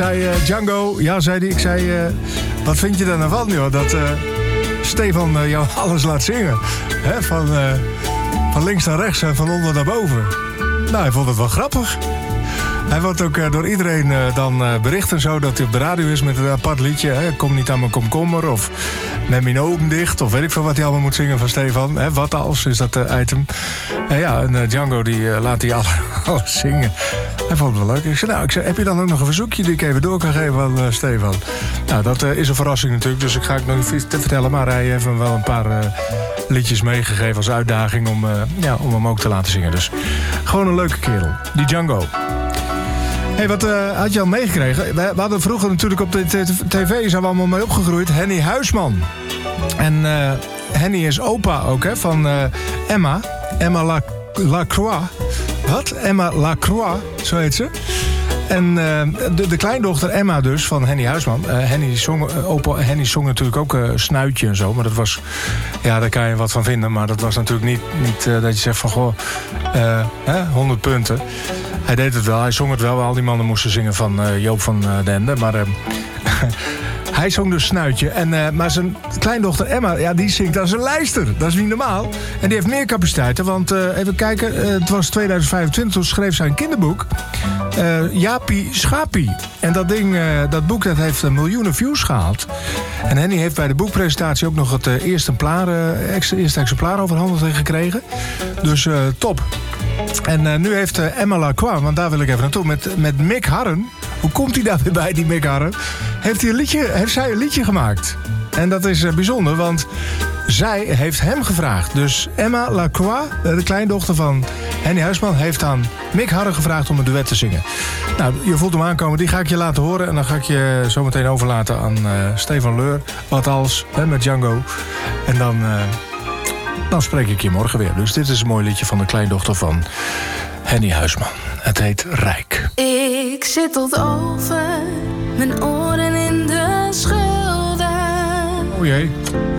zei Django, ja, zei hij. Ik zei, wat vind je daar nou van, joh? Dat Stefan jou alles laat zingen. Hè? Van links naar rechts en van onder naar boven. Nou, hij vond het wel grappig. Hij wordt ook door iedereen dan bericht en zo dat hij op de radio is met een apart liedje. Hè? Kom niet aan mijn komkommer of neem mijn ogen dicht. Of weet ik veel wat hij allemaal moet zingen van Stefan. Hè? Wat als is dat item. En Django die laat hij alles zingen. Hij vond het wel leuk. Ik zei, heb je dan ook nog een verzoekje die ik even door kan geven aan Stefan? Nou, dat is een verrassing natuurlijk. Dus ik ga het nog niet vertellen. Maar hij heeft hem wel een paar liedjes meegegeven als uitdaging om hem ook te laten zingen. Dus gewoon een leuke kerel. Die Django. Hey, wat had je al meegekregen? We hadden vroeger natuurlijk op de tv, zijn we allemaal mee opgegroeid, Henny Huisman. En Henny is opa ook, hè, van Emma. Emma Lacroix. Wat? Emma Lacroix, zo heet ze. En de kleindochter Emma dus, van Henny Huisman. Henny zong natuurlijk ook Snuitje en zo. Maar dat was, ja, daar kan je wat van vinden. Maar dat was natuurlijk niet dat je zegt van, goh, 100 punten. Hij deed het wel, hij zong het wel. Al die mannen moesten zingen van Joop van den Ende. Maar hij zong dus Snuitje. Maar zijn kleindochter Emma, ja, die zingt als een lijster. Dat is niet normaal. En die heeft meer capaciteiten. Want even kijken, het was 2025, toen schreef zij een kinderboek. Jaapie Schapie. En dat boek dat heeft miljoenen views gehaald. En Henny heeft bij de boekpresentatie ook nog het eerste exemplaar overhandigd gekregen. Dus top. En nu heeft Emma Lacroix, want daar wil ik even naartoe, met Mick Harren. Hoe komt hij daar weer bij, die Mick Harren? Heeft zij een liedje gemaakt. En dat is bijzonder, want zij heeft hem gevraagd. Dus Emma Lacroix, de kleindochter van Henny Huisman, heeft aan Mick Harren gevraagd om een duet te zingen. Nou, je voelt hem aankomen, die ga ik je laten horen. En dan ga ik je zo meteen overlaten aan Stefan Leur. Wat als, met Django. En dan spreek ik je morgen weer. Dus dit is een mooi liedje van de kleindochter van Henny Huisman. Het heet Rijk. Ik zit tot over mijn oren in de schulden. O jee.